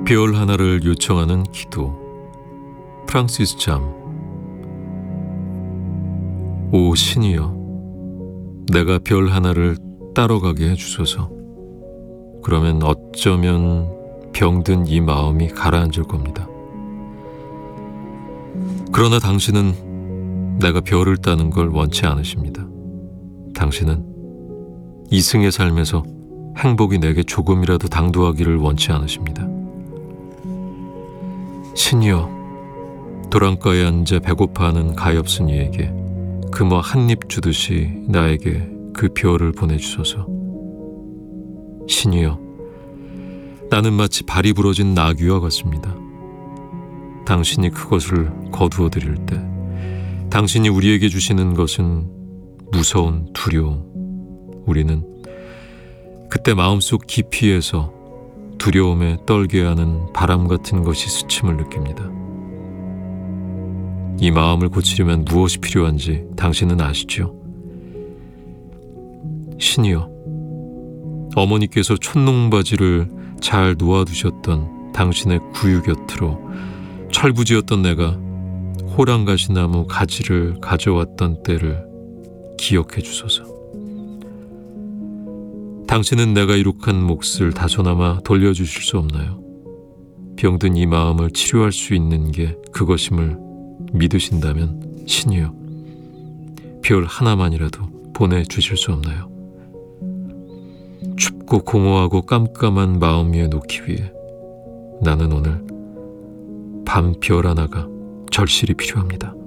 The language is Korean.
별 하나를 요청하는 기도. 프랑시스 잠. 오 신이여, 내가 별 하나를 따러 가게 해주소서. 그러면 어쩌면 병든 이 마음이 가라앉을 겁니다. 그러나 당신은 내가 별을 따는 걸 원치 않으십니다. 당신은 이승의 삶에서 행복이 내게 조금이라도 당도하기를 원치 않으십니다. 신이여, 도랑가에 앉아 배고파하는 가엾은이에게 금화 한 입 주듯이 나에게 그 별을 보내주소서. 신이여, 나는 마치 발이 부러진 나귀와 같습니다. 당신이 그것을 거두어 드릴 때 당신이 우리에게 주시는 것은 무서운 두려움. 우리는 그때 마음속 깊이에서 두려움에 떨게 하는 바람 같은 것이 스침을 느낍니다. 이 마음을 고치려면 무엇이 필요한지 당신은 아시죠? 신이여, 어머니께서 촛농바지를 잘 놓아두셨던 당신의 구유 곁으로 철부지였던 내가 호랑가시나무 가지를 가져왔던 때를 기억해 주소서. 당신은 내가 이룩한 몫을 다소나마 돌려주실 수 없나요? 병든 이 마음을 치료할 수 있는 게 그것임을 믿으신다면 신이여, 별 하나만이라도 보내주실 수 없나요? 춥고 공허하고 깜깜한 마음 위에 놓기 위해 나는 오늘 밤 별 하나가 절실히 필요합니다.